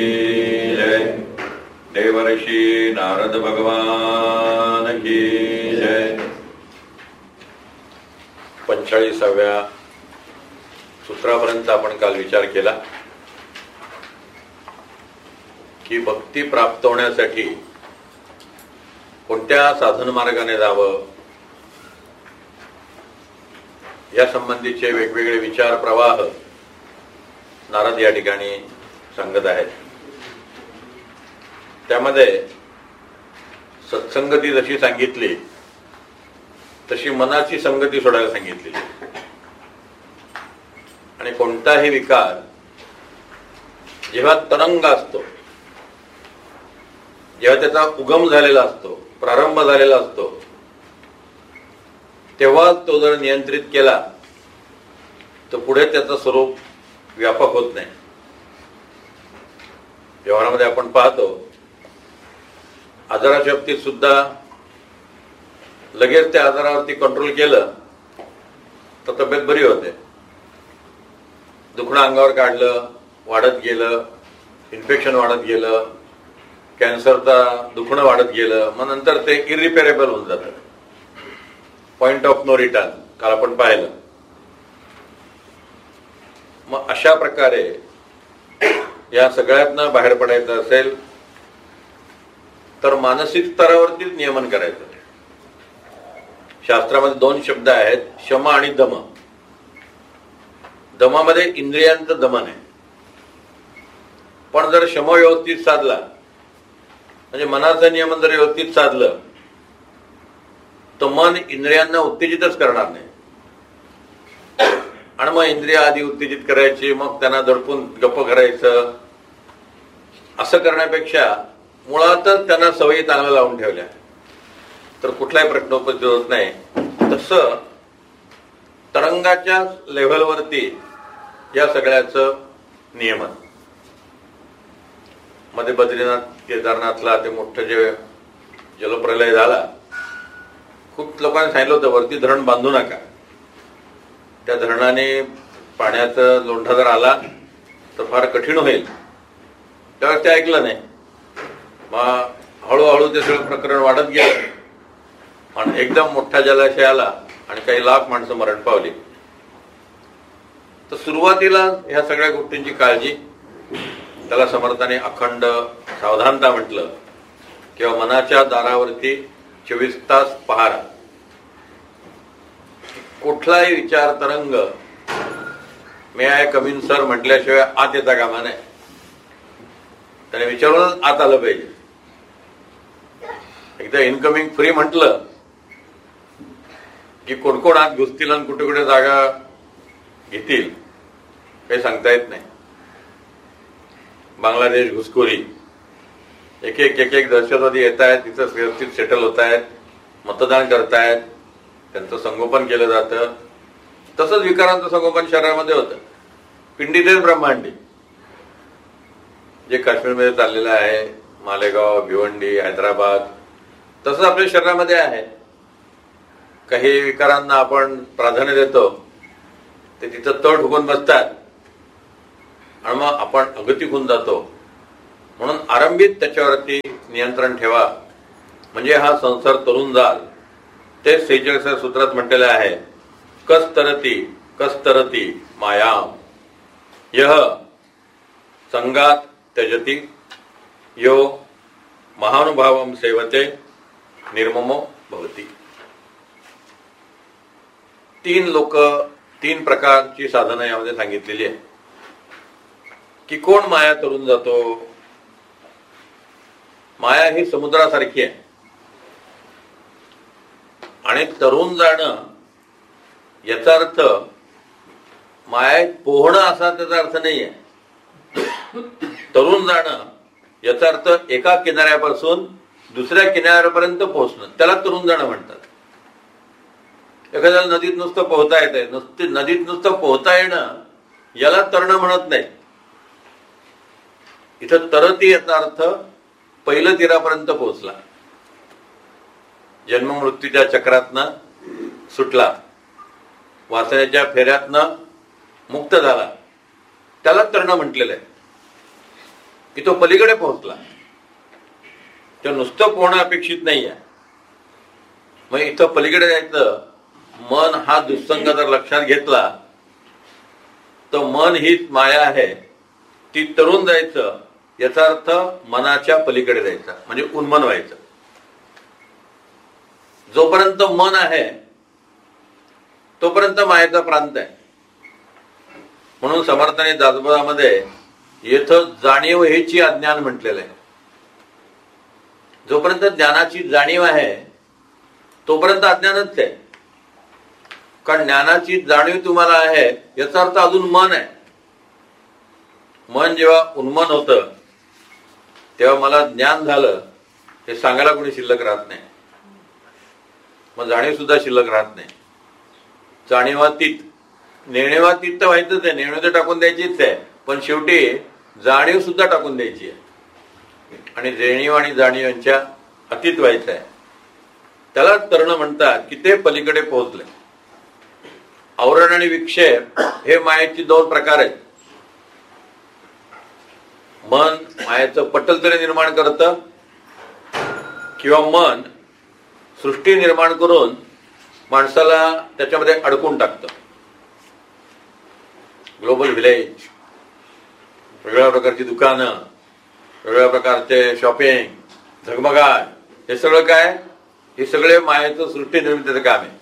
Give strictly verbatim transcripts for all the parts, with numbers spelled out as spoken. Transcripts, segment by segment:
जय, देवर्षी नारद भगवान की जय. पंचेचाळीसाव्या सूत्रापर्यंत आपण काल विचार केला की भक्ती प्राप्त होण्यासाठी कोणत्या साधन मार्गाने जावं या संबंधीचे वेगवेगळे विचार प्रवाह नारद या ठिकाणी सांगत आहेत. त्यामध्ये सत्संगती जशी सांगितली तशी मनाची संगती सोडायला सांगितली आणि कोणताही विकार जेव्हा तरंग असतो, जेव्हा त्याचा उगम झालेला असतो, प्रारंभ झालेला असतो, तेव्हा तो जर नियंत्रित केला तर पुढे त्याचं स्वरूप व्यापक होत नाही. व्यवहारामध्ये आपण पाहतो आजाराच्या बाबतीत सुद्धा लगेच त्या आजारावरती कंट्रोल केलं तर तब्येत बरी होते. दुखणं अंगावर काढलं, वाढत गेलं, इन्फेक्शन वाढत गेलं, कॅन्सरचा दुखणं वाढत गेलं, मग नंतर ते इरिपेरेबल होऊन जातं. पॉइंट ऑफ नो रिटर्न काल आपण पाहिलं. मग अशा प्रकारे या सगळ्यातनं बाहेर पडायचं असेल तर मानसिक स्तरावरतीच नियमन करायचं. शास्त्रामध्ये दोन शब्द आहेत, शम आणि दम. दमामध्ये इंद्रियांचं दमन आहे, पण जर शम व्यवस्थित साधला म्हणजे मनाचं नियमन जर व्यवस्थित साधलं तर मन इंद्रियांना उत्तेजितच करणार नाही. आणि मग इंद्रिय आधी उत्तेजित करायची, मग त्यांना दडपून गप्प करायचं, असं करण्यापेक्षा मुळातच त्यांना सवयी चांगल्या लावून ठेवल्या तर कुठलाही प्रश्न उपस्थित होत नाही. तसं तरंगाच्या लेव्हलवरती या सगळ्याचं नियमन. मध्ये बद्रीनाथ केदारनाथला ते मोठं जे जलप्रलय झाला, खूप लोकांनी सांगितलं होतं वरती धरण बांधू नका, त्या धरणाने पाण्याचा लोंढा जर आला तर फार कठीण होईल. त्यावेळेस ते ऐकलं नाही. मग हळूहळू ते सगळं प्रकरण वाढत गेलं आणि एकदम मोठा जलाशय आला आणि काही लाख माणसं मरण पावली. तर सुरुवातीला ह्या सगळ्या गोष्टींची काळजी, त्याला समर्थाने अखंड सावधानता म्हटलं किंवा मनाच्या दारावरती चोवीस तास पहारा. कुठलाही विचार तरंग मे आय कमीन सर म्हटल्याशिवाय आत येता कामा नये. त्याने विचारूनच आत आलं पाहिजे. एकदा इनकमिंग फ्री म्हटलं की कोण कोण आत घुसतील आणि कुठे कुठे जागा घेतील काही सांगता येत नाही. बांगलादेश घुसखोरी, एक एक एक एक दहशतवादी येत आहेत, तिथं व्यवस्थित सेटल होत आहेत, मतदान करतायत, त्यांचं संगोपन केलं जातं. तसंच विकारांचं संगोपन शहरामध्ये होतं. पिंडीतेच ब्रह्मांडी जे काश्मीरमध्ये चाललेलं आहे, मालेगाव, भिवंडी, हैदराबाद, तसंच आपल्या शहरामध्ये आहे. काही विकारांना आपण प्राधान्य देतो, ते तिथं तळ ठोकून बसतात आणि मग आपण अगतिक होऊन जातो. म्हणून आरंभित त्याच्यावरती नियंत्रण ठेवा, म्हणजे हा संसार तरुण जाल. ते सेहेचाळीसाव्या सूत्रात म्हटलेलं आहे, कस्तरती कस्तरती मायाम यह संगात त्यजती यो महानुभावम सेवते निर्ममो भवती. तीन लोक, तीन प्रकारची साधनं यामध्ये सांगितलेली आहे की कोण माया तरुण जातो. माया ही समुद्रासारखी आहे आणि तरुण जाणं याचा अर्थ मायात पोहणं असा त्याचा अर्थ नाहीये. तरुण जाणं याचा अर्थ एका किनाऱ्यापासून दुसऱ्या किनाऱ्यापर्यंत पोहोचणं, त्याला तरुण जाणं म्हणतात. एखाद्याला नदीत नुसतं पोहता येत आहे, नुसते नदीत नुसतं पोहता येणं याला तरणं म्हणत नाही. इथं तरती याचा अर्थ पहिलं तीरापर्यंत पोहोचला, जन्म मृत्यूच्या चक्रातनं सुटला, वासनेच्या फेऱ्यातनं मुक्त झाला, त्याला तरणं म्हटलेलं आहे. की तो पलीकडे पोहोचला. तो नुसतं पोहणं अपेक्षित नाही आहे. मग इथं पलीकडे जायचं. मन हा दुस्संग जर लक्षात घेतला तर मन हीच माया आहे, ती तरुण जायचं. याचा अर्थ मनाच्या पलीकडे जायचा म्हणजे उन्मन व्हायचं. जोपर्यंत मन आहे तोपर्यंत मायेचा प्रांत आहे. म्हणून समर्थाने दासबोधामध्ये येथं जाणीव हेची अज्ञान म्हटलेलं आहे. जोपर्यंत ज्ञानाची जाणीव आहे तोपर्यंत अज्ञानच आहे. कारण ज्ञानाची जाणीव तुम्हाला आहे याचा अर्थ अजून मन आहे. मन जेव्हा उन्मन होतं तेव्हा मला ज्ञान झालं हे सांगायला कोणी शिल्लक राहत नाही. मग जाणीव सुद्धा शिल्लक राहत नाही. जाणीवातीत नेणेवातीत तर व्हायचंच आहे. नेणेव तर टाकून द्यायचीच आहे, पण शेवटी जाणीव सुद्धा टाकून द्यायची आहे आणि जाणीव आणि जाणीव यांच्या अतीत व्हायचं आहे. त्याला तरुण म्हणतात की ते पलीकडे पोहोचले. आवरण आणि विक्षेप हे मायेचे दोन प्रकार आहेत. मन मायेचं पटल तरी निर्माण करतं किंवा मन सृष्टी निर्माण करून माणसाला त्याच्यामध्ये अडकून टाकतं. ग्लोबल व्हिलेज, वेगवेगळ्या प्रकारची दुकानं, वेगवेगळ्या प्रकारचे शॉपिंग, झगमगाट, हे सगळं काय? हे सगळे मायेचं सृष्टी निर्मितीचं काम आहे.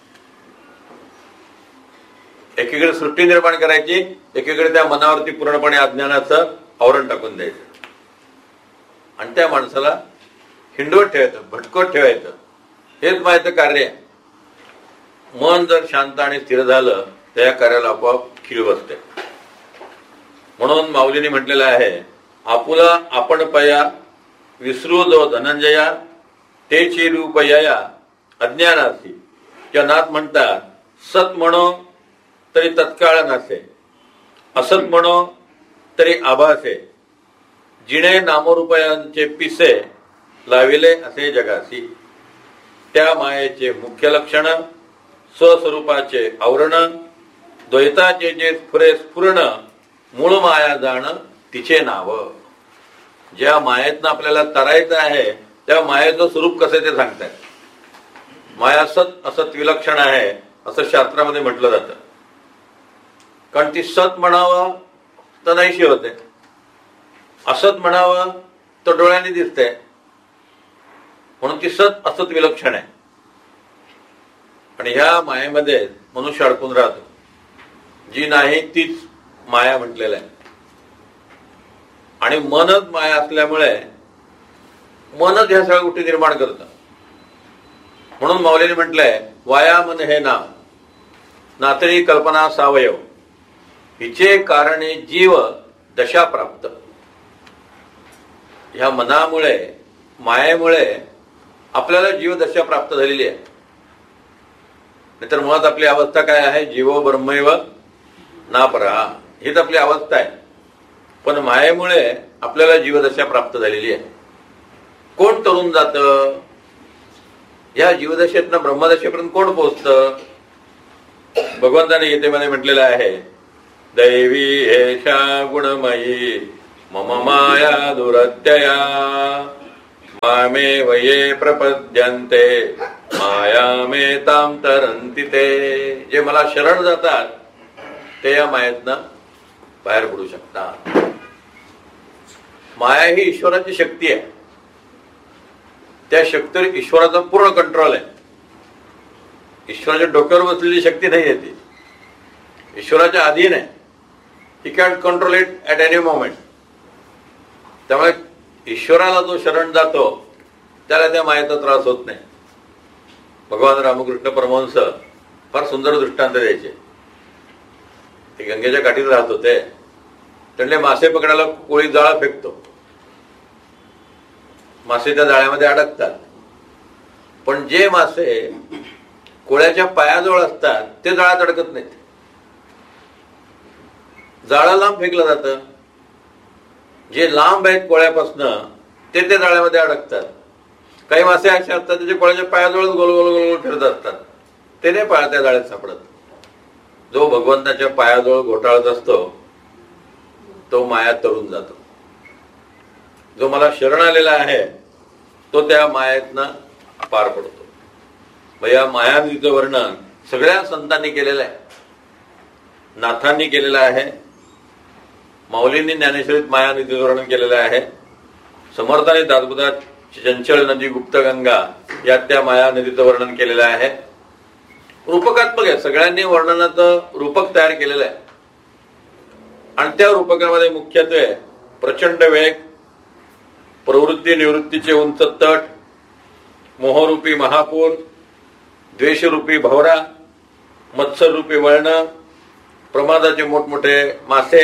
एकीकडे सृष्टी निर्माण करायची, एकीकडे त्या मनावरती पूर्णपणे अज्ञानाचं आवरण टाकून द्यायचं आणि त्या माणसाला हिंडवत ठेवायचं, भटकत ठेवायचं. हेच मायेचं कार्य आहे. मन जर शांत आणि स्थिर झालं तर या कार्याला आपोआप खीळ बसते. म्हणून माऊलीने म्हटलेलं आहे, आपुला आपण पया विसरू जो धनंजया तेची रूपया अज्ञानासी. त्या नाथ म्हणतात, सत म्हणो तरी तत्काळ नसे, असत म्हणो तरी आभासे, जिणे नामरूपयांचे पिसे लाविले असे जगासी. त्या मायेचे मुख्य लक्षण स्वस्वरूपाचे आवरण, द्वैताचे जे स्फुरे स्फुरण, मूळ माया जाण तिचे नाव. ज्या मायेतनं आपल्याला तरायचं आहे त्या मायेचं स्वरूप कसं ते सांगतात. माया सत असत विलक्षण आहे असं शास्त्रामध्ये म्हटलं जातं. कारण ती सत म्हणावं तर नाहीशी होते, असत म्हणावं तर डोळ्यांनी दिसते. म्हणून ती सत असत विलक्षण आहे. आणि ह्या मायेमध्ये मनुष्य अडकून राहतो. जी नाही तीच माया म्हटलेलं आहे. आणि मनच माया असल्यामुळे मनच ह्या सगळ्या गोष्टी निर्माण करतं. म्हणून माऊलीने म्हटलंय, वाया मन हे नाव नातरी कल्पना सावयव, हिचे कारणे जीव दशा प्राप्त. ह्या मनामुळे मायेमुळे आपल्याला जीवदशा प्राप्त झालेली आहे. नाहीतर मुळात आपली अवस्था काय आहे? जीवो ब्रह्मैव नापरा, हीच आपली अवस्था आहे. पण मायेमुळे आपल्याला जीवदशा प्राप्त झालेली आहे. कोण तरुण जातं? या जीवदशेतनं ब्रह्मदशेपर्यंत कोण पोहोचतं? भगवंताने गीतेमध्ये म्हटलेलं आहे, दैवी हेषा गुणमयी मम माया दुरत्यया मामे वये प्रपद्यन्ते मायामेतां तरन्ति ते. जे मला शरण जातात ते या मायेतनं बाहेर पडू शकतात. माया ही ईश्वराची शक्ती आहे. त्या शक्तीवर ईश्वराचा पूर्ण कंट्रोल आहे. ईश्वराच्या डोक्यावर बसलेली शक्ती नाही आहे. ती ईश्वराच्या अधीन आहे. He can control it at any moment. त्यामुळे ईश्वराला जो शरण जातो त्याला त्या मायेचा त्रास होत नाही. भगवान रामकृष्ण परमहंस फार सुंदर दृष्टांत द्यायचे. ते गंगेच्या काठीत राहत होते. त्यांनी मासे पकडायला कोळी जाळा फेकतो. मासे त्या जाळ्यामध्ये अडकतात. पण जे मासे कोळ्याच्या पायाजवळ असतात ते जाळ्यात अडकत नाहीत. जाळं लांब फेकलं जातं. जे लांब आहेत कोळ्यापासनं ते त्या जाळ्यामध्ये अडकतात. काही मासे असे असतात त्याचे कोळ्याच्या पायाजवळ गोल गोल गोल फिरत असतात. ते नाही पाया त्या जाळ्यात सापडत. जो भगवंताच्या पायाजवळ घोटाळत असतो तो माया तरुण जातो. जो मला शरण आलेला आहे तो त्या मायेतनं पार पडतो. मग या मायानदीचं वर्णन सगळ्या संतांनी केलेलं आहे. नाथांनी केलेलं आहे, माऊलींनी ज्ञानेश्वरीत मायानदीचं वर्णन केलेलं आहे, समर्थांनी दासबोधात चंचल नदी गुप्तगंगा यात त्या माया नदीचं वर्णन केलेलं आहे. रूपकात्मक आहे, सगळ्यांनी वर्णनाचं रूपक तयार केलेलं आहे. आणि त्या रूपकामध्ये मुख्यत्वे प्रचंड वेग, प्रवृत्ती निवृत्तीचे उंच तट, मोहरूपी महापूर, द्वेषरूपी भवरा, मत्सरूपी वळण, प्रमादाचे मोठमोठे मासे,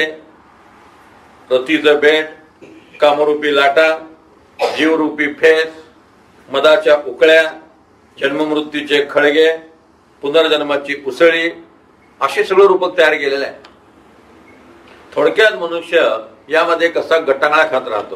रतीचं बेट, कामरूपी लाटा, जीवरूपी फेस, मदाच्या उकळ्या, जन्ममृत्यूचे खळगे, पुनर्जन्माची उसळी, असे सगळं रूपक तयार केलेलं आहे. थोडक्यात मनुष्य यामध्ये कसा गटांगळा खात राहतो,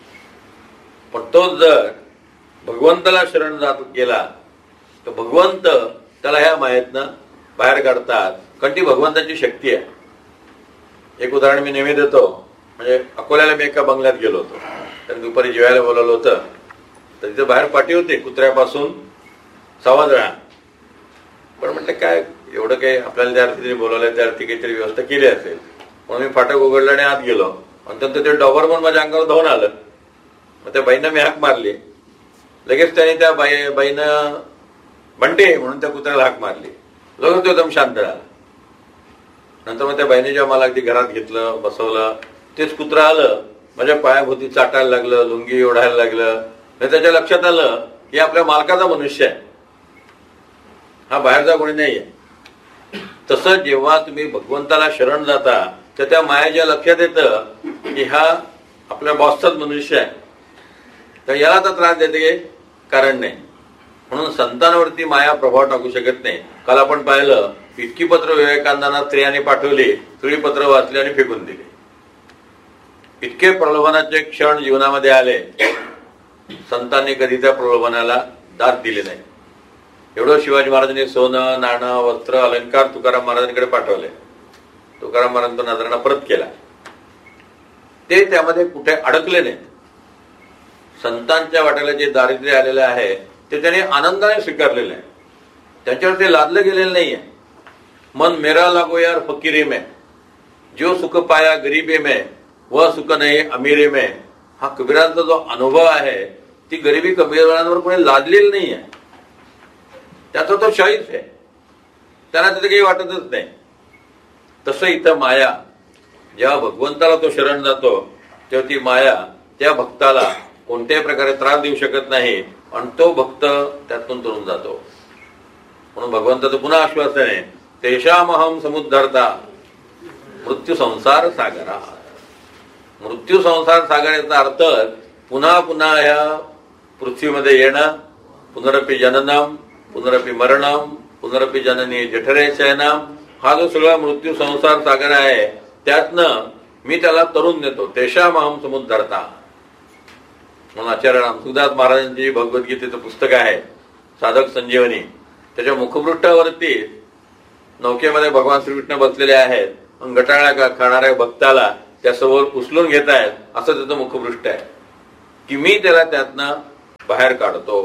पण तो जर भगवंताला शरण जात गेला तर भगवंत त्याला ह्या मायेतनं बाहेर काढतात, कारण ती भगवंताची शक्ती आहे. एक उदाहरण मी नेहमी देतो. म्हणजे अकोल्याला मी एका बंगल्यात गेलो होतो, तर दुपारी जेवायला बोलावलं होतं. तर तिथे बाहेर पाठी होती कुत्र्यापासून सावध राहा. पण म्हटलं काय एवढं काही आपल्याला त्या अर्थी बोलावलं, त्या अर्थी काहीतरी व्यवस्था केली असेल म्हणून मी फाटक उघडला आणि आत गेलो. आणि नंतर ते डॉबरमन माझ्या अंगावर धावून आलं. मग त्या बाईनं मी हाक मारली. लगेच त्याने त्या बाई बाईनं बंटे म्हणून त्या कुत्र्याला हाक मारली. लगेच तो एकदम शांत राहिला. नंतर मग त्या बाईने जेव्हा मला अगदी घरात घेतलं, बसवलं, तेच कुत्रं आलं माझ्या पायाभोवती चाटायला लागलं, लुंगी ओढायला लागलं. त्याच्या लक्षात आलं की आपल्या मालकाचा मनुष्य आहे, हा बाहेरचा कोणी नाहीये. तसं जेव्हा तुम्ही भगवंताला शरण जाता तर त्या मायाच्या लक्षात येतं की हा आपल्या बॉसचाच मनुष्य आहे, तर याला तर त्रास देते कारण नाही. म्हणून संतांवरती माया प्रभाव टाकू शकत नाही. काल आपण पाहिलं इतकी पत्र विवेकानंदांना स्त्रियांनी पाठवली, स्त्री पत्र वाचली आणि फेकून दिली. इतके प्रलोभनाचे क्षण जीवनामध्ये आले, संतांनी कधी त्या प्रलोभनाला दाद दिली नाही. एवढं शिवाजी महाराजांनी सोनं, नाणं, वस्त्र, अलंकार तुकाराम महाराजांकडे पाठवले. तुकाराम महाराजांना तो नजराणा परत केला. ते त्यामध्ये कुठे अडकले नाहीत. संतांच्या वाट्याला जे दारिद्र्य आलेलं आहे ते त्याने आनंदाने स्वीकारलेलं आहे. त्यांच्यावर ते लादलं गेलेलं नाहीये. मन मेरा लागो यार फकीरी में, जो सुख पाया गरीबी में, वह सुख नाही अमीरी में. हा कबीरांचा जो अनुभव आहे ती गरिबी कबीरांवर कोणी लादलेली नाहीये. त्याचा तो शाहीच आहे, त्यांना तिथे काही वाटतच नाही. तसं इथं माया जेव्हा भगवंताला तो शरण जातो तेव्हा ती माया त्या भक्ताला कोणत्याही प्रकारे त्रास देऊ शकत नाही आणि तो भक्त त्यातून तरुण जातो. म्हणून भगवंताचं पुन्हा आश्वासन आहे, तेषामहम समुद्धरता मृत्यू संसार सागरा. मृत्यू संसार सागर याचा अर्थ पुन्हा पुन्हा ह्या पृथ्वीमध्ये येणं, पुनरपि जननम पुनरपि मरणम पुनरपि जननी जठरे शयनम. हा जो सगळा मृत्यू संसार सागर आहे त्यातनं मी त्याला तरुण नेतो. तेषामहम समुद्धरता. म्हणून आचार्य रामसुखदास महाराजांची भगवद्गीतेचं पुस्तक आहे साधक संजीवनी. त्याच्या मुखपृष्ठावरती नौकेमध्ये भगवान श्रीकृष्ण बसलेले आहेत, गटाळा खाणाऱ्या भक्ताला त्यासमोर उचलून घेत आहेत असं त्याचं मुखपृष्ठ आहे की मी त्याला त्यातनं बाहेर काढतो.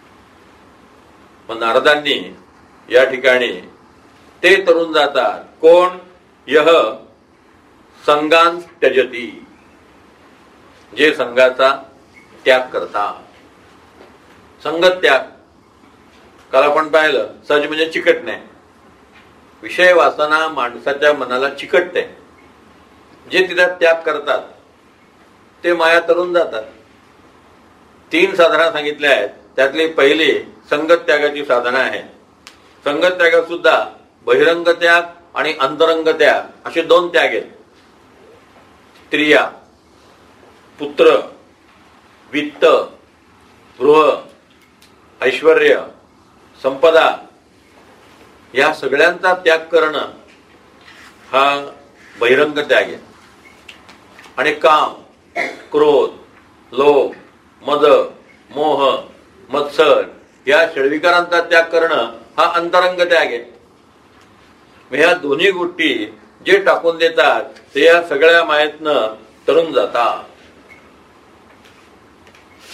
मग नारदांनी या ठिकाणी ते तरुण जातात. कोण? यह संगान त्यजती, जे संघाचा त्याग करता. संगत्याग काल आपण पाहिलं. सज म्हणजे चिकटणे. विषय वासना माणसाच्या मनाला चिकटते. जे तिला त्याग करतात ते माया तरुण जातात. तीन साधना सांगितल्या आहेत, त्यातली पहिली संगत त्यागाची साधना आहे. संगत त्यागात सुद्धा बहिरंग त्याग आणि अंतरंग त्याग असे दोन त्याग आहेत. स्त्रिया, पुत्र, वित्त, गृह, ऐश्वर्य, संपदा या सगळ्यांचा त्याग करणं हा बहिरंग त्याग आहे. आणि काम, क्रोध, लोभ, मद, मोह, मत्सर या षड्विकारांचा त्याग करणं हा अंतरंग त्याग आहे. ह्या दोन्ही गोष्टी जे टाकून देतात ते या सगळ्या मायेतनं तरुण जातात.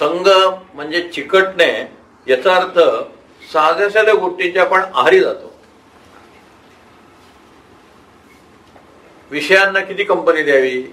संघ म्हणजे चिकटणे, याचा अर्थ साध्या साध्या गोष्टींच्या आपण आहारी जातो. विषयांना किती कंपनी द्यावी?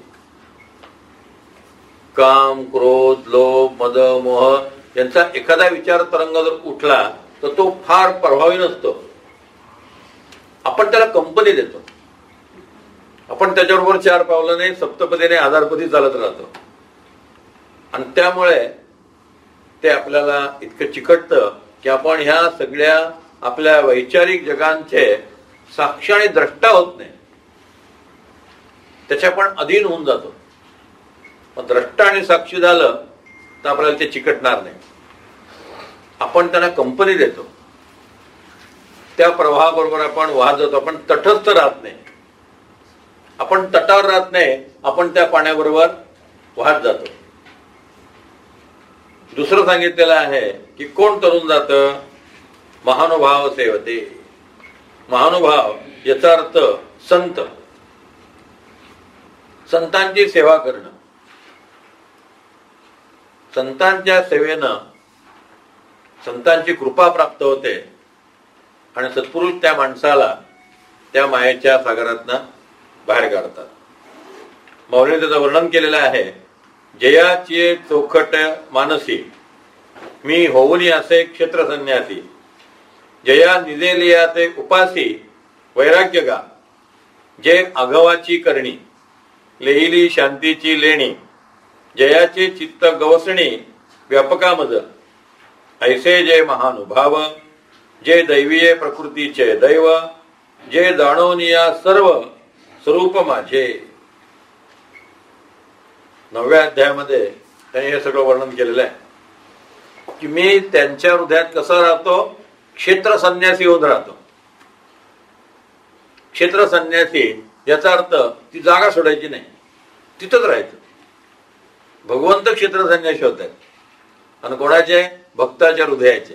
काम, क्रोध, लोभ, मद, मोह यांचा एखादा विचार तरंग जर उठला तर तो फार प्रभावी नसतो. आपण त्याला कंपनी देतो. आपण त्याच्याबरोबर चार पावलाने सप्तपदीने आधारपदी चालत राहतो आणि त्यामुळे ते आपल्याला इतकं चिकटतं की आपण ह्या सगळ्या आपल्या वैचारिक जगांचे साक्ष आणि द्रष्टा होत नाही, त्याच्या आपण अधीन होऊन जातो. मग द्रष्टा आणि साक्षी झालं तर आपल्याला ते चिकटणार नाही. आपण त्यांना कंपनी देतो, त्या प्रवाहाबरोबर आपण वाहत जातो. आपण तटस्थ राहत नाही, आपण तटावर राहत नाही, आपण त्या पाण्याबरोबर वाहत जातो. दुसरं सांगितलेलं आहे की कोण तरुण जातं? महानुभाव सेवते. महानुभाव याचा अर्थ संत, संतांची सेवा करणं. संतांच्या सेवेनं संतांची कृपा प्राप्त होते आणि सत्पुरुष त्या माणसाला त्या मायेच्या सागरातनं बाहेर काढतात. मौलीने त्याचं वर्णन केलेलं आहे. जयाची चोखट मानसी मी होऊनी असे क्षेत्र संन्यासी, जया निजेलिया ते उपासी वैराग्य गा, जे अघवाची करणी लेहिली शांतीची लेणी, जयाचे चित्त गवसणी व्यापकामद, ऐसे जे महानुभाव, जे दैवीय प्रकृतीचे दैव, जे जाणवनिया सर्व स्वरूप माझे. नवव्या अध्यायामध्ये त्यांनी हे सगळं वर्णन केलेलं आहे की मी त्यांच्या हृदयात कसं राहतो? क्षेत्र संन्यासी होऊन राहतो. क्षेत्र संन्यासी याचा अर्थ ती जागा सोडायची नाही, तिथंच राहायचं. भगवंत क्षेत्र संन्यासी होत आहेत आणि कोणाचे? भक्ताच्या हृदयाचे.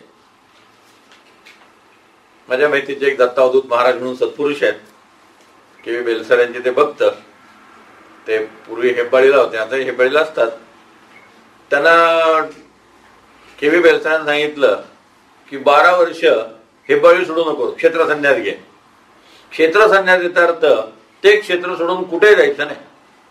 माझ्या माहितीचे एक दत्तावधूत महाराज म्हणून सत्पुरुष आहेत, के बेलसरांचे ते भक्त. ते पूर्वी हेब्बाळीला होते, आता हेब्बाळीला असतात. त्यांना के व्ही बेलसरांनी सांगितलं की बारा वर्ष हेब्बाळी सोडू नको, क्षेत्र संन्यास घे. क्षेत्र संन्यासाचा अर्थ ते क्षेत्र सोडून कुठेही जायचं नाही.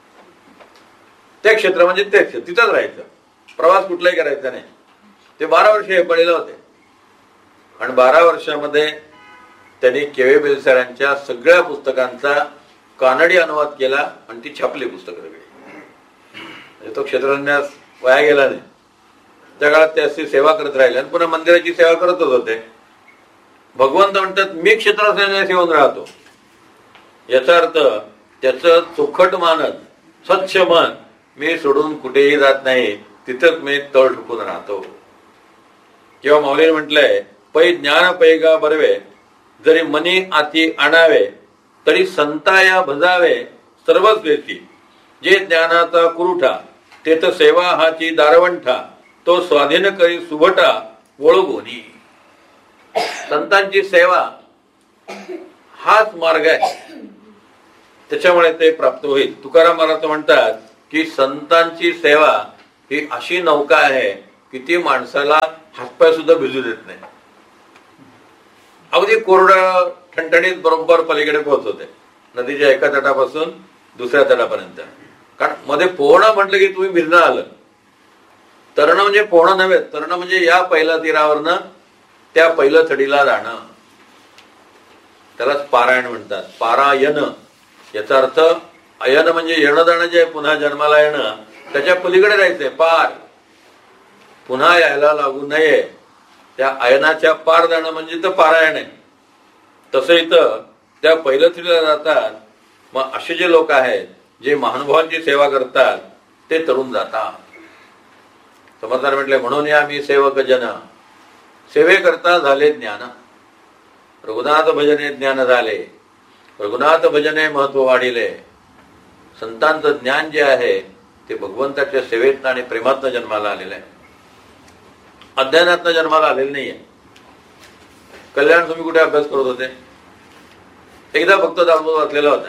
ते क्षेत्र म्हणजे ते क्षेत्र, तिथंच राहायचं, प्रवास कुठलाही करायचा नाही. ते बारा वर्ष हेब्बाळीला होते आणि बारा वर्षामध्ये त्यांनी के व्ही बेलसरांच्या सगळ्या पुस्तकांचा कानडी अनुवाद केला आणि ती छापली पुस्तकं सगळी. म्हणजे तो क्षेत्रसन्यास वाया गेला नाही. त्या काळात ते अशी सेवा करत राहिले आणि पुन्हा मंदिराची सेवा करतच होते. भगवंत म्हणतात मी क्षेत्रसन्यासी होऊन राहतो. याचा अर्थ त्याचं चोखट मानत स्वच्छ मन मी सोडून कुठेही जात नाही, तिथंच मी तळ ठुकून राहतो. किंवा माऊलीने म्हटलंय पै ज्ञान पैगा बरवे, जरी मनी आती आणावे, तरी संताया भजावे सर्वस्वेची, जे ज्ञानाचा कुरुठा तेथ सेवा हाची दारवंठा, तो स्वाधीन करी सुभटा वळगोनी. संतांची सेवा हाच मार्ग आहे, त्याच्यामुळे ते प्राप्त होईल. तुकाराम महाराज म्हणतात की संतांची सेवा ही अशी नौका आहे की ती माणसाला हातपाय सुद्धा भिजू देत नाही. अगदी कोरडा ठणठणीत बरोबर पलीकडे पोहोचवते, नदीच्या एका तटापासून दुसऱ्या तटापर्यंत. कारण मध्ये पोहणं म्हटलं की तुम्ही भिजणं आलं. तरणं म्हणजे पोहणं नव्हे, तरणं म्हणजे या पहिल्या तीरावरनं त्या पहिलं थडीला जाणं. त्यालाच पारायण म्हणतात. पारायण याचा अर्थ अयन म्हणजे येणं जाणं जे पुन्हा जन्माला येणं, त्याच्या पलीकडे जायचंय. पार पुन्हा यायला लागू नये, त्या अयनाच्या पार जाणं म्हणजे तर पारायण आहे. तसं इथं त्या पहिलं थडीला जातात. मग असे जे लोक आहेत जे महानुभावांची सेवा करतात ते तरुण जातात. समर्थाने म्हटले म्हणून आम्ही सेवक जन सेवे करता झाले ज्ञान, रघुनाथ भजने ज्ञान झाले, रघुनाथ भजने महत्व वाढिले. संतांचं ज्ञान जे आहे ते भगवंताच्या सेवेतनं आणि प्रेमातनं जन्माला आलेलं आहे, अध्ययनातनं जन्माला आलेलं नाहीये. कल्याण तुम्ही कुठे अभ्यास करत होते? एकदा फक्त दामोदर वाचलेला होता.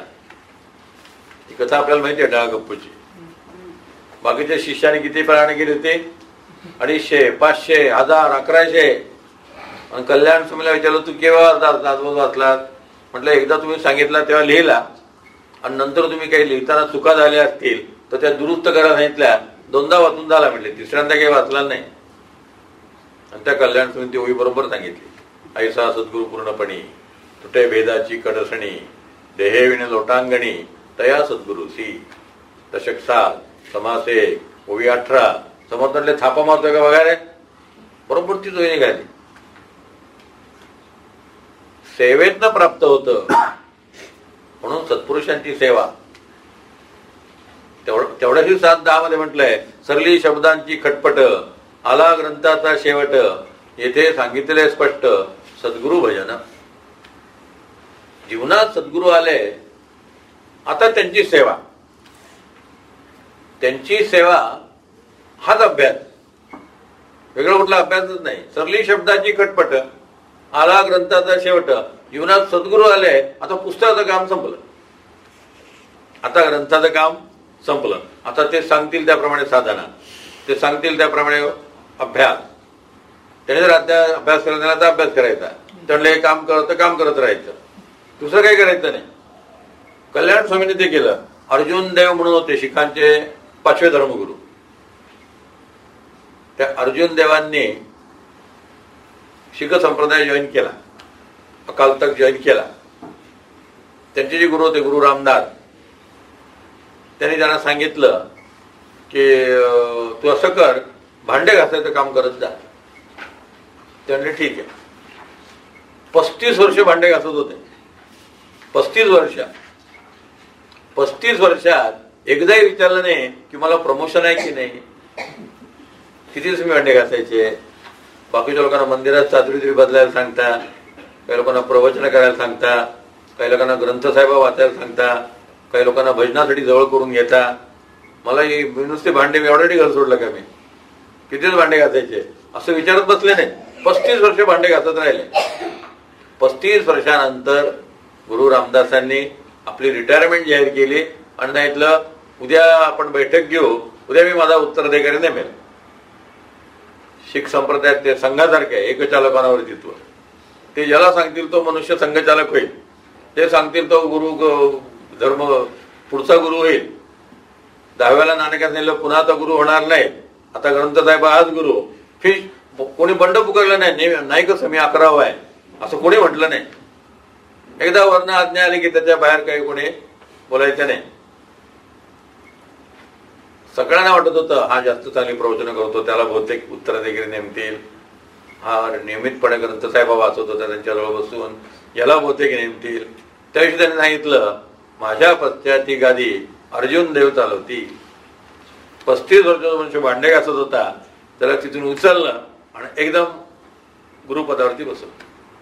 ती कथा आपल्याला माहिती आहे डाळगप्पूची. बाकीच्या शिष्याने किती प्राणी केले होते? अडीचशे, पाचशे, हजार, अकराशे. आणि कल्याण स्वामीला विचारलं तू केव्हा दासबोध वाचलात? म्हटलं एकदा तुम्ही सांगितला तेव्हा लिहिला, आणि नंतर तुम्ही काही लिहिताना चुका झाल्या असतील तर त्या दुरुस्त करा सांगितल्या, दोनदा वाचून झाला म्हटले, तिसऱ्यांदा काही वाचला नाही. आणि त्या कल्याण स्वामी ती ओळी बरोबर सांगितली. ऐसा सद्गुरु पूर्णपणी तुटे भेदाची कडसणी, देहे विण लोटांगणी तया सद्गुरु सी. दशक सात समासे ओवी अठरा. समर्थनले थापा मारतोय का बघा रे, बरोबर ती जोई निघाली. सेवेतनं प्राप्त होतं. म्हणून सत्पुरुषांची सेवा तेवढ तेवढ्याशी सात दहा मध्ये म्हटलंय, सरली शब्दांची खटपट आला ग्रंथाचा शेवट, येथे सांगितले स्पष्ट सद्गुरु भजन. जीवनात सद्गुरु आले, आता त्यांची सेवा. त्यांची सेवा हाच अभ्यास, वेगळा कुठला अभ्यासच नाही. सरली शब्दाची खटपट आला ग्रंथाचा शेवट. जीवनात सद्गुरु आले, आता पुस्तकाचं काम संपलं, आता ग्रंथाचं काम संपलं. आता ते सांगतील त्याप्रमाणे साधना, ते सांगतील त्याप्रमाणे अभ्यास. त्याने जर अध्याय अभ्यास करायचा तर अभ्यास करायचा, त्यांना काम करत काम करत राहायचं, दुसरं काही करायचं नाही. कल्याण स्वामीने ते केलं. अर्जुन देव म्हणून होते शिखांचे पाचवे धर्मगुरू. त्या अर्जुन देवांनी शीख संप्रदाय जॉईन केला, अकाल तख्त जॉईन केला. त्यांचे जे गुरु होते गुरु रामदास, त्यांनी त्यांना सांगितलं की तू असं कर, भांडे घासायचं काम करत जा. ते म्हणले ठीक आहे. पस्तीस वर्ष भांडे घासत होते. पस्तीस वर्ष पस्तीस वर्षात एकदाही विचारलं नाही की मला प्रमोशन आहे की नाही. कितीच मी भांडे घासायचे. बाकीच्या लोकांना मंदिरात चादरी बदलायला सांगता, काही लोकांना प्रवचन करायला सांगता, काही लोकांना ग्रंथसाहेब वाचायला सांगता, काही लोकांना भजनासाठी जवळ करून घेता. मला नुसते भांडे मी एवढ्यासाठी घर सोडलं का, मी कितीच भांडे घासायचे असं विचारत बसले नाही. पस्तीस वर्ष भांडे घासत राहिले. पस्तीस वर्षानंतर गुरु रामदासांनी आपली रिटायरमेंट जाहीर केली आणि सांगितलं उद्या आपण बैठक घेऊ, उद्या मी माझा उत्तराधिकारी नेमेल. शीख संप्रदायात ते संघासारखे आहे, एकचालकांवर तित्व. ते ज्याला सांगतील तो मनुष्य संघचालक होईल, ते सांगतील तो गुरु धर्म पुढचा गुरु होईल. दहाव्याला नानकात नेलं पुन्हा आता गुरु होणार नाही. आता ग्रंथसाहेब आज गुरु. फिश कोणी बंड पुकारलं नाही, नाही कसं मी अकरावा आहे असं कोणी म्हटलं नाही. एकदा वर्ण आज्ञा आली की त्याच्या बाहेर काही कोणी बोलायचं नाही. सगळ्यांना वाटत होतं हा जास्त चांगली प्रवचन करतो, त्याला बहुतेक उत्तराधिकारी नेमतील. हा नियमितपणे ग्रंथसाहेब वाचत होता त्यांच्याजवळ बसून, याला बहुतेक नेमतील. त्याविषयी त्यांनी सांगितलं माझ्या पश्चाती गादी अर्जुन देव चालवती. पस्तीस वर्षाचा मनुष्य भांडे घासत होता, त्याला तिथून उचललं आणि एकदम गुरुपदावरती बसवलं.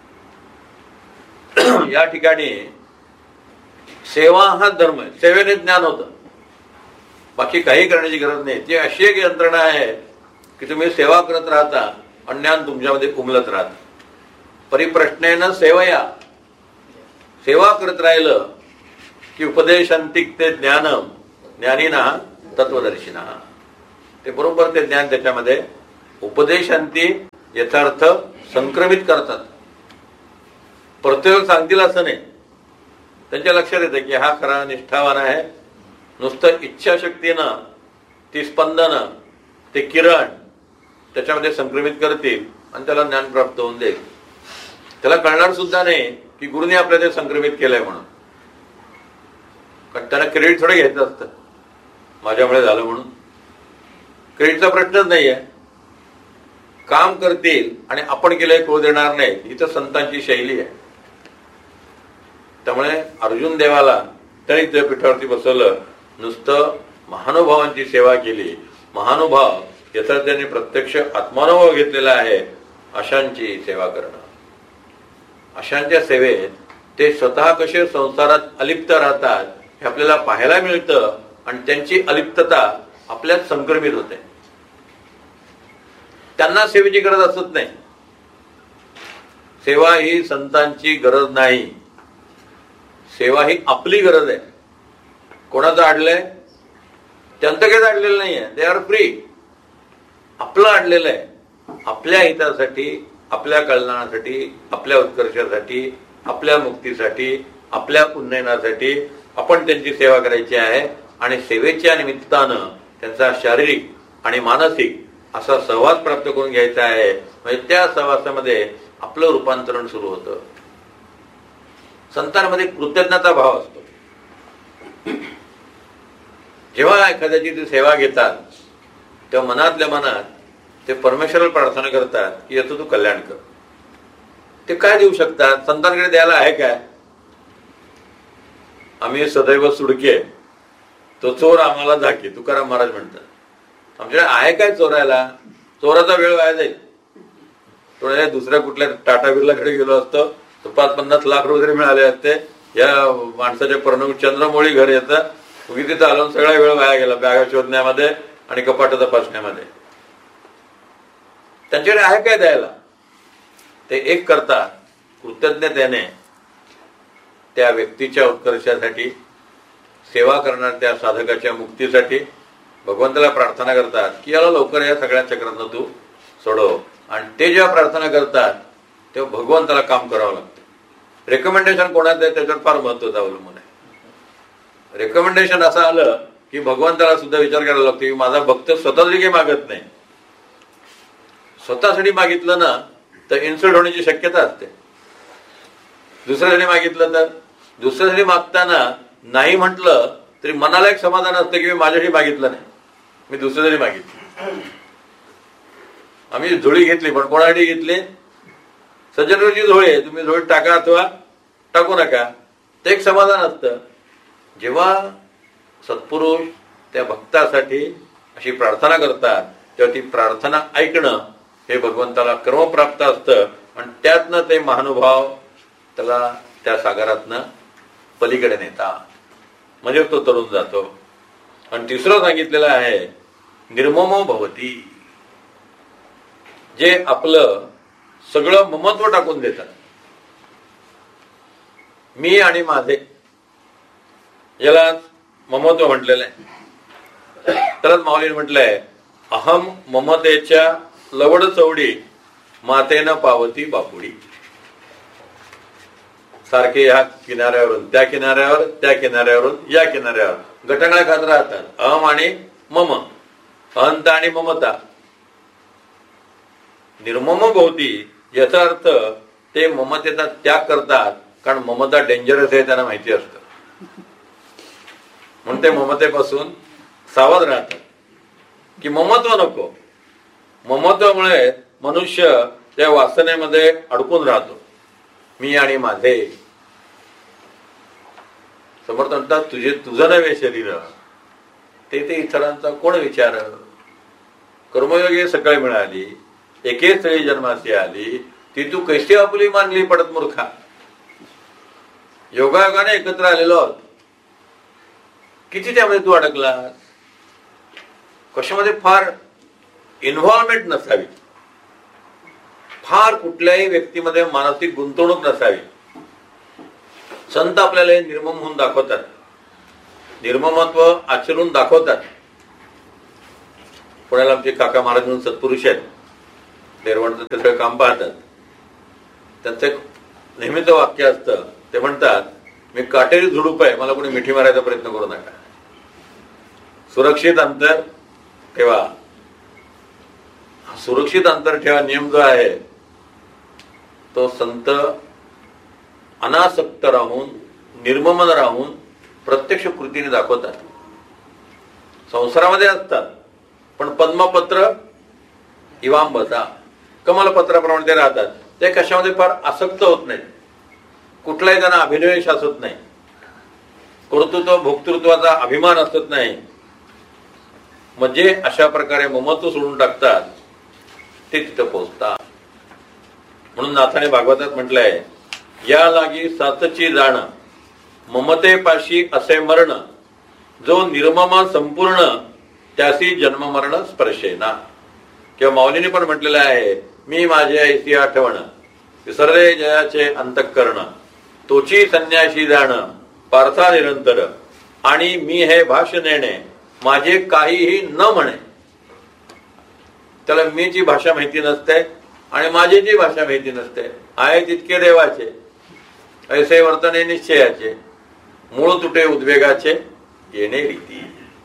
या ठिकाणी सेवा हा धर्म आहे. सेवेने ज्ञान होतं, बाकी काही करण्याची गरज नाही. ती अशी एक यंत्रणा आहे की तुम्ही सेवा करत राहता आणि ज्ञान तुमच्यामध्ये उमलत राहतं. परिप्रश्नेनं सेवया, सेवा करत राहिलं की उपदेशांतिक ते ज्ञानम ज्ञानीना तत्वदर्शिना. ते बरोबर ते ज्ञान त्याच्यामध्ये उपदेशांती यथार्थ संक्रमित करतात. प्रत्येक सांगतील असं नाही, त्यांच्या लक्षात येतं की हा खरा निष्ठावान आहे. नुसतं इच्छाशक्तीनं ती स्पंदनं ते किरण त्याच्यामध्ये संक्रमित करतील आणि त्याला ज्ञान प्राप्त होऊन देईल. त्याला कळणार सुद्धा नाही की गुरुने आपल्याला ते संक्रमित केलंय म्हणून. कारण त्यांना क्रेडिट थोडं घ्यायचं असतं, माझ्यामुळे झालं म्हणून. क्रेडिटचा प्रश्नच नाहीये. काम करतील आणि आपण केलंय कळू देणार नाही, ही तर संतांची शैली आहे. त्यामुळे अर्जुन देवाला त्यांनी त्या पीठावरती बसवलं. नुसतं महानुभावांची सेवा केली. महानुभाव यथार्थाने प्रत्यक्ष आत्मानुभव घेतलेला आहे अशांची सेवा करणं. अशांच्या सेवेत ते स्वतः कसे संसारात अलिप्त राहतात हे आपल्याला पाहायला मिळतं आणि त्यांची अलिप्तता आपल्यात संक्रमित होते. त्यांना सेवेची गरज असत नाही. सेवा ही संतांची गरज नाही, सेवा ही आपली गरज आहे. कोणाचं अडलंय? त्यांचं काही अडलेलं नाहीये. They are free. आपलं अडलेलं आहे. आपल्या हितासाठी, आपल्या कल्याणासाठी, आपल्या उत्कर्षासाठी, आपल्या मुक्तीसाठी, आपल्या उन्नयनासाठी आपण त्यांची सेवा करायची आहे. आणि सेवेच्या निमित्तानं त्यांचा शारीरिक आणि मानसिक असा सहवास प्राप्त करून घ्यायचा आहे. म्हणजे त्या सहवासामध्ये आपलं रूपांतरण सुरू होतं. संतांमध्ये कृतज्ञता भाव असतो. जेव्हा एखाद्याची ती सेवा घेतात तेव्हा मनातल्या मनात ते परमेश्वराला प्रार्थना करतात की याचं तू कल्याण कर. ते काय देऊ शकतात? संतांकडे द्यायला आहे काय? आम्ही सदैव सुडके, तो चोर आम्हाला झाके, तुकाराम महाराज म्हणतात. आमच्याकडे आहे काय चोरायला? चोराचा वेळ वाया जाईल. थोड्या दुसऱ्या कुठल्या टाटा बिर्लाकडे गेलो असतो तर पाच पन्नास लाख रुपये जरी मिळाले असते. या माणसाच्या प्रणव चंद्रमौळी घर येतं, उगी तिथं आलो, सगळा वेळ वाया गेला बॅगा शोधण्यामध्ये आणि कपाट तपासण्यामध्ये. त्यांच्याकडे आहे काय द्यायला? ते एक करतात कृतज्ञतेने त्या व्यक्तीच्या उत्कर्षासाठी, सेवा करणार त्या साधकाच्या मुक्तीसाठी भगवंताला प्रार्थना करतात की याला लवकर या सगळ्या चक्रातून तू सोडव. आणि ते जेव्हा प्रार्थना करतात तेव्हा भगवंताला काम करावं लागतं. रेकमेंडेशन कोणाचं आहे त्याच्यावर फार महत्वाचं अवलंबून आहे. रेकमेंडेशन असं आलं की भगवंताला सुद्धा विचार करायला लागतो की माझा भक्त स्वतःसाठी काही मागत नाही. स्वतःसाठी मागितलं ना तर इन्सल्ट होण्याची शक्यता असते. दुसऱ्यासाठी मागितलं तर, दुसऱ्यासाठी मागताना नाही म्हटलं तरी मनाला एक समाधान असतं की मी माझ्यासाठी मागितलं नाही, मी दुसऱ्यासाठी मागितलं. आम्ही झोळी घेतली पण कोणासाठी घेतली? सज्जनची झोळी आहे, तुम्ही झोळी टाका अथवा टाकू नका, ते एक समाधान असतं. जेव्हा सत्पुरुष त्या भक्तासाठी अशी प्रार्थना करतात तेव्हा ती प्रार्थना ऐकणं हे भगवंताला कर्मप्राप्त असतं. आणि त्यातनं ते महानुभाव त्याला त्या सागरातनं पलीकडे नेता, म्हणजे तो तरुण जातो. आणि तिसरं सांगितलेलं आहे निर्ममो भवती, जे आपलं सगळं ममत्व टाकून देतात. मी आणि माझे, याला ममत्व म्हटलेलं आहे. तरच माऊलीने म्हटलंय अहम ममतेच्या लवड चवडी मातेनं पावती बापुडी. सारखे ह्या किनाऱ्यावरून त्या किनाऱ्यावर, त्या किनाऱ्यावरून या किनाऱ्यावर गटांगळ्या खात राहतात. अहम आणि मम, अहंता आणि ममता. निर्मम भवती याचा अर्थ ते ममतेचा त्याग करतात, कारण ममता डेंजरस आहे त्यांना माहिती असतं. म्हणून ते ममतेपासून सावध राहतात की ममत्व नको. ममत्वामुळे मनुष्य त्या वासनेमध्ये अडकून राहतो. मी आणि माझे. समर्थ म्हणतात तुझे तुझं नव्हे शरीर, ते ते इतरांचा कोण विचार. कर्मयोगी सकाळी मिळाली, एके स्थळी जन्मासी आली, ती तू कैशी आपुली मानली पडत मूर्खा. योगायोगाने एकत्र आलेलो आहोत, किती त्यामध्ये तू अडकलास. कशामध्ये फार इन्व्हॉल्वमेंट नसावी, फार कुठल्याही व्यक्तीमध्ये मानसिक गुंतवणूक नसावी. संत आपल्याला निर्मम होऊन दाखवतात, निर्ममत्व आचरून दाखवतात. पुण्याला आमचे काका महाराज म्हणून सत्पुरुष आहेत, देरवणचं ते सगळं काम पाहतात. त्यांचं एक नेहमीच वाक्य असतं, ते म्हणतात मी काटेरी झुडूप आहे, मला कोणी मिठी मारायचा प्रयत्न करू नका. सुरक्षित अंतर ठेवा. सुरक्षित अंतर ठेवा नियम जो आहे तो संत अनासक्त राहून, निर्ममन राहून प्रत्यक्ष कृतीने दाखवतात. संसारामध्ये असतात पण पद्मपत्र इवांबता, कमलपत्राप्रमाणे ते राहतात. ते कशामध्ये फार आसक्त होत नाही, कुठलाही त्यांना अभिनिवेश असत नाही, कर्तृत्व भोक्तृत्वाचा अभिमान असत नाही. म्हणजे अशा प्रकारे ममत्व सोडून टाकतात, ते तिथं पोहोचतात. म्हणून नाथाने भागवतात म्हटलंय या लागी सातची जाण ममतेपाशी असे मरण, जो निर्मम संपूर्ण त्यासी जन्म मरण स्पर्शेना. किंवा माऊलीने पण म्हटलेलं आहे मी माझे ऐसी आठवण विसरले जयाचे अंतःकरण, तोची संन्याशी जाण पार्था निरंतर, आणि मी हे भाष्य नेणे माझे काहीही न म्हणे. त्याला मीची भाषा माहिती नसते आणि माझीची भाषा माहिती नसते. आहे तितके देवाचे, ऐसे वर्तने निश्चयाचे, मूळ तुटे उद्वेगाचे, येणे रीती.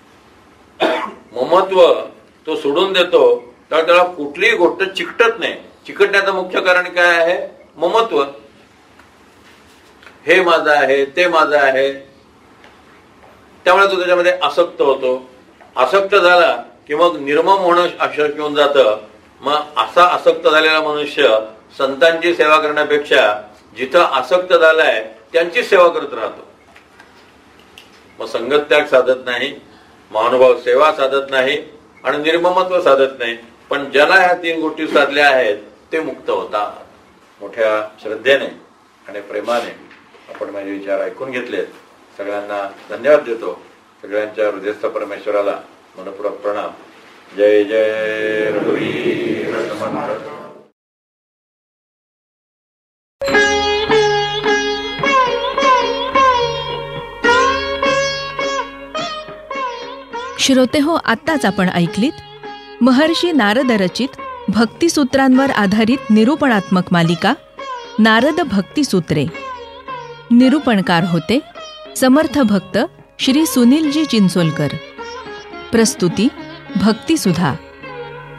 ममत्व तो सोडून देतो तर त्याला कुठलीही गोष्ट चिकटत नाही. चिकटण्याचं मुख्य कारण काय आहे? ममत्व. हे माझं आहे, ते माझं आहे, त्यामुळे तो त्याच्यामध्ये आसक्त होतो. आसक्त झाला की मग निर्मम होणं अशक्य होऊन जातं. मग असा आसक्त झालेला मनुष्य संतांची सेवा करण्यापेक्षा जिथं आसक्त झालाय त्यांची सेवा करत राहतो. मग संगत्याग साधत नाही, महानुभाव सेवा साधत नाही आणि निर्ममत्व साधत नाही. पण ज्याला ह्या तीन गोष्टी साधल्या आहेत ते मुक्त होतात. मोठ्या श्रद्धेने आणि प्रेमाने आपण माझे विचार ऐकून घेतलेत. सगळ्यांना धन्यवाद देतो. सगळ्यांच्या हृदयस्थ परमेश्वराला मनपूर्वक प्रणाम. जय जय रघुवीर समर्थ. श्रोते हो, आत्ताच आपण ऐकलीत महर्षी नारद रचित भक्तिसूत्रांवर आधारित निरूपणात्मक मालिका नारद भक्तिसूत्रे. निरूपणकार होते समर्थ भक्त श्री सुनीलजी चिंचोलकर. प्रस्तुती भक्तिसुधा.